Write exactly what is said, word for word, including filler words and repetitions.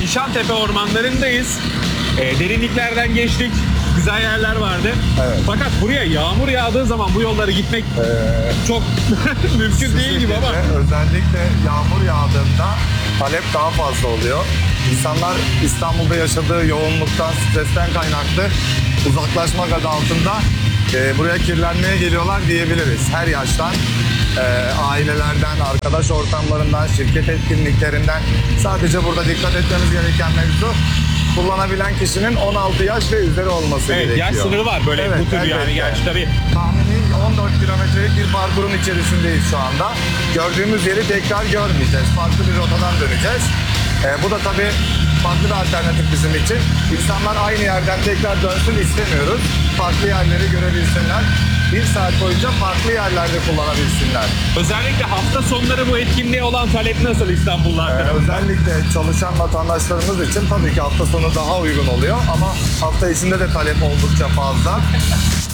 Nişantepe ormanlarındayız. E, derinliklerden geçtik. Güzel yerler vardı. Evet. Fakat buraya yağmur yağdığı zaman bu yolları gitmek Ee, çok mümkün değil gibi ama. Özellikle yağmur yağdığında talep daha fazla oluyor. İnsanlar İstanbul'da yaşadığı yoğunluktan, stresten kaynaklı uzaklaşmak adı altında e, buraya kirlenmeye geliyorlar diyebiliriz. Her yaştan, e, ailelerden, arkadaş ortamlarından, şirket etkinliklerinden. Sadece burada dikkat etmemiz gereken mevzu kullanabilen kişinin on altı yaş ve üzeri olması Evet, gerekiyor. yaş sınırı var böyle Evet, bu tür yani elbette. gerçi tabii. Tahmini on dört kilometrelik bir parkurun içerisindeyiz şu anda. Gördüğümüz yeri tekrar görmeyeceğiz. Farklı bir rotadan döneceğiz. Ee, bu da tabii farklı bir alternatif bizim için. İnsanlar aynı yerden tekrar dönsün istemiyoruz. Farklı yerleri görebilsinler. Bir saat boyunca farklı yerlerde kullanabilsinler. Özellikle hafta sonları bu etkinliğe olan talep nasıl İstanbullular Ee, tarafından? özellikle çalışan vatandaşlarımız için tabii ki hafta sonu daha uygun oluyor ama hafta içinde de talep oldukça fazla.